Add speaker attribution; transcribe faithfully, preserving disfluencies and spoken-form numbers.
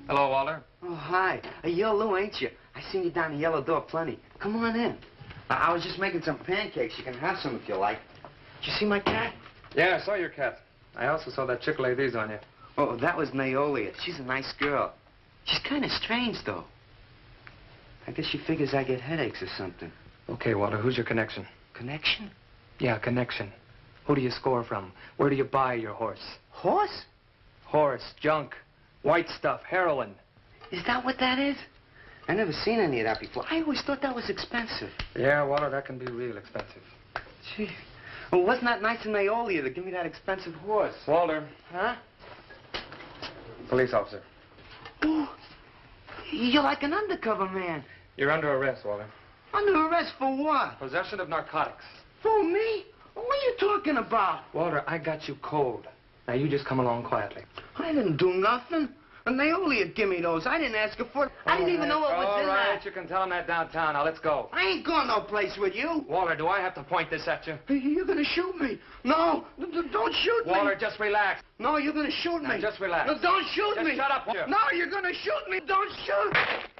Speaker 1: Hello, Walter.
Speaker 2: Oh, hi. Uh, you're Lou, ain't you? I seen you down the yellow door plenty. Come on in. I, I was just making some pancakes. You can have some if you like. Did you see my cat?
Speaker 1: Yeah, I saw your cat. I also saw that chick lay these on you.
Speaker 2: Oh, that was Naolia. She's a nice girl. She's kind of strange, though. I guess she figures I get headaches or something.
Speaker 1: Okay, Walter, who's your connection?
Speaker 2: Connection?
Speaker 1: Yeah, connection. Who do you score from? Where do you buy your horse?
Speaker 2: Horse?
Speaker 1: Horse, junk, white stuff, heroin.
Speaker 2: Is that what that is? I never seen any of that before. I always thought that was expensive.
Speaker 1: Yeah, Walter, that can be real expensive.
Speaker 2: Gee. Well, wasn't that nice of Naolia to give me that expensive horse?
Speaker 1: Walter.
Speaker 2: Huh?
Speaker 1: Police officer.
Speaker 2: Oh, you're like an undercover man.
Speaker 1: You're under arrest, Walter.
Speaker 2: Under arrest for what?
Speaker 1: Possession of narcotics.
Speaker 2: For me? What are you talking about?
Speaker 1: Walter, I got you cold. Now, you just come along quietly.
Speaker 2: I didn't do nothing. And Naolia give me those. I didn't ask her for it. I didn't even know what was
Speaker 1: All
Speaker 2: in
Speaker 1: right,
Speaker 2: that.
Speaker 1: you can tell him that downtown. Now, let's go.
Speaker 2: I ain't going no place with you.
Speaker 1: Walter, do I have to point this at you?
Speaker 2: You're gonna shoot me. No, d- d- don't shoot me.
Speaker 1: Walter, just relax.
Speaker 2: No, you're gonna shoot me.
Speaker 1: Now, just relax.
Speaker 2: No, don't shoot
Speaker 1: Just
Speaker 2: me.
Speaker 1: shut up, Walter.
Speaker 2: No, you're gonna shoot me. Don't shoot.